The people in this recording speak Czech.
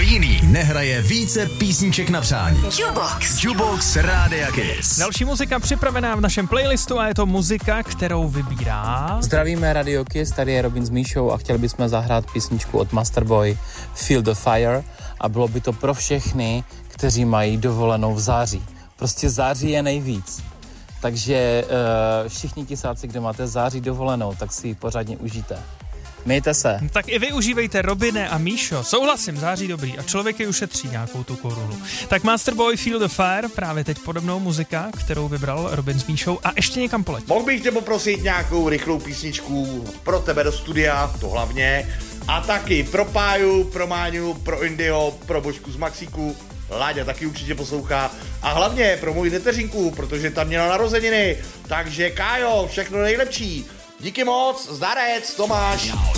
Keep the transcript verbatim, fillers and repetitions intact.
jiný nehraje více písniček na přání. Jukebox. Jukebox Rádia Kiss. Další muzika připravená v našem playlistu a je to muzika, kterou vybírá... Zdravíme Radio Kiss, tady je Robin s Míšou a chtěli bychom zahrát písničku od Masterboy Feel the Fire a bylo by to pro všechny, kteří mají dovolenou v září. Prostě září je nejvíc. Takže uh, všichni tisáci, kdo máte září dovolenou, tak si ji pořádně užijte. Mějte se. Tak i vy užívejte, Robine a Míšo. Souhlasím, září dobrý a člověk je ušetří nějakou tu korunu. Tak Masterboy Feel the Fire, právě teď podobnou muzika, kterou vybral Robin s Míšou a ještě někam poletí. Mohl bych tě poprosit nějakou rychlou písničku pro tebe do studia, to hlavně, a taky pro Páju, pro Máňu, pro Indio, pro Božku z Maxíku, Láďa taky určitě poslouchá a hlavně pro moji neteřinku, protože tam měla narozeniny, takže Kájo, všechno nejlepší. Díky moc, zdarec, Tomáš.